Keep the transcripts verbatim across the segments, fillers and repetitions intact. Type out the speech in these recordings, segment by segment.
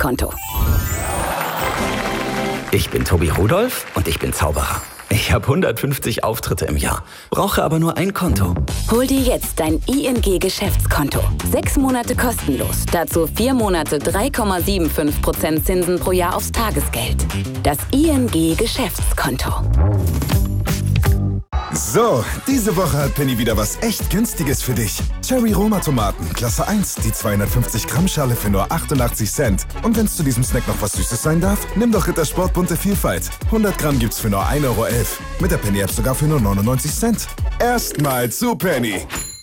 Geschäftskonto. Ich bin Tobi Rudolph und ich bin Zauberer. Ich habe hundertfünfzig Auftritte im Jahr, brauche aber nur ein Konto. Hol dir jetzt dein I N G-Geschäftskonto. Sechs Monate kostenlos. Dazu vier Monate drei Komma fünfundsiebzig Prozent Zinsen pro Jahr aufs Tagesgeld. Das I N G-Geschäftskonto. So, diese Woche hat Penny wieder was echt Günstiges für dich. Cherry Roma Tomaten, Klasse eins, die zweihundertfünfzig Gramm Schale für nur achtundachtzig Cent. Und wenn es zu diesem Snack noch was Süßes sein darf, nimm doch Rittersport bunte Vielfalt. hundert Gramm gibt's für nur ein Euro elf. Mit der Penny App sogar für nur neunundneunzig Cent. Erstmal zu Penny.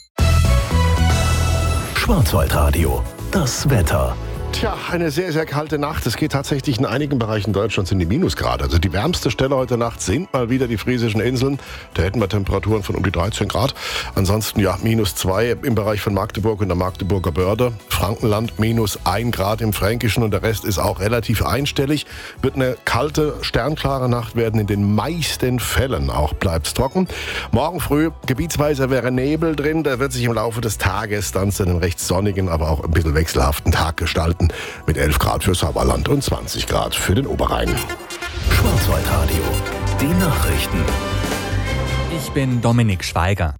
Schwarzwaldradio, das Wetter. Tja, eine sehr, sehr kalte Nacht. Es geht tatsächlich in einigen Bereichen Deutschlands in die Minusgrade. Also die wärmste Stelle heute Nacht sind mal wieder die Friesischen Inseln. Da hätten wir Temperaturen von um die dreizehn Grad. Ansonsten ja, minus zwei im Bereich von Magdeburg und der Magdeburger Börde. Frankenland minus ein Grad im Fränkischen und der Rest ist auch relativ einstellig. Wird eine kalte, sternklare Nacht werden. In den meisten Fällen auch bleibt es trocken. Morgen früh gebietsweise wäre Nebel drin. Der wird sich im Laufe des Tages dann zu einem recht sonnigen, aber auch ein bisschen wechselhaften Tag gestalten. Mit elf Grad fürs Sauerland und zwanzig Grad für den Oberrhein. Schwarzwaldradio, die Nachrichten. Ich bin Dominik Schweiger.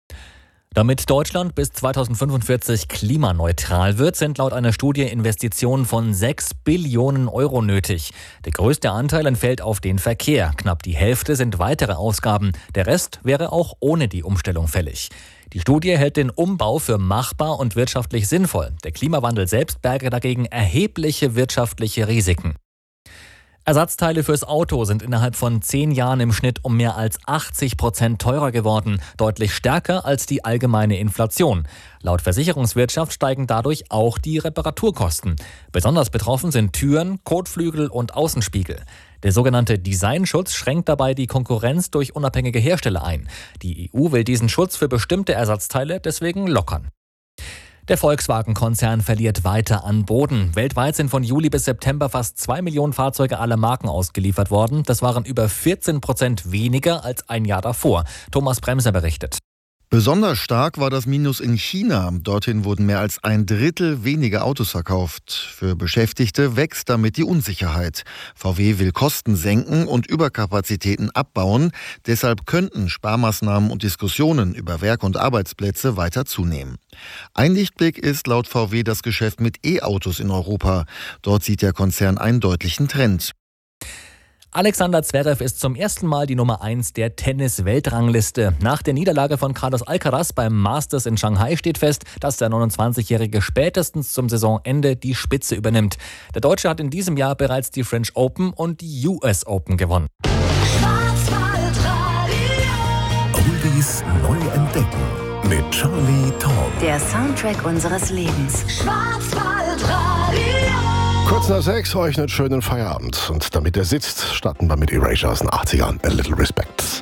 Damit Deutschland bis zweitausendfünfundvierzig klimaneutral wird, sind laut einer Studie Investitionen von sechs Billionen Euro nötig. Der größte Anteil entfällt auf den Verkehr. Knapp die Hälfte sind weitere Ausgaben. Der Rest wäre auch ohne die Umstellung fällig. Die Studie hält den Umbau für machbar und wirtschaftlich sinnvoll. Der Klimawandel selbst berge dagegen erhebliche wirtschaftliche Risiken. Ersatzteile fürs Auto sind innerhalb von zehn Jahren im Schnitt um mehr als achtzig Prozent teurer geworden, deutlich stärker als die allgemeine Inflation. Laut Versicherungswirtschaft steigen dadurch auch die Reparaturkosten. Besonders betroffen sind Türen, Kotflügel und Außenspiegel. Der sogenannte Designschutz schränkt dabei die Konkurrenz durch unabhängige Hersteller ein. Die E U will diesen Schutz für bestimmte Ersatzteile deswegen lockern. Der Volkswagen-Konzern verliert weiter an Boden. Weltweit sind von Juli bis September fast zwei Millionen Fahrzeuge aller Marken ausgeliefert worden. Das waren über vierzehn Prozent weniger als ein Jahr davor. Thomas Bremser berichtet. Besonders stark war das Minus in China. Dorthin wurden mehr als ein Drittel weniger Autos verkauft. Für Beschäftigte wächst damit die Unsicherheit. V W will Kosten senken und Überkapazitäten abbauen. Deshalb könnten Sparmaßnahmen und Diskussionen über Werk- und Arbeitsplätze weiter zunehmen. Ein Lichtblick ist laut V W das Geschäft mit E-Autos in Europa. Dort sieht der Konzern einen deutlichen Trend. Alexander Zverev ist zum ersten Mal die Nummer eins der Tennis-Weltrangliste. Nach der Niederlage von Carlos Alcaraz beim Masters in Shanghai steht fest, dass der neunundzwanzigjährige spätestens zum Saisonende die Spitze übernimmt. Der Deutsche hat in diesem Jahr bereits die French Open und die U S Open gewonnen. Oldies neu entdecken mit Charlie Tom. Der Soundtrack unseres Lebens. Kurz nach sechs, euch einen schönen Feierabend. Und damit er sitzt, starten wir mit Erasure aus den achtzigern. A Little Respect.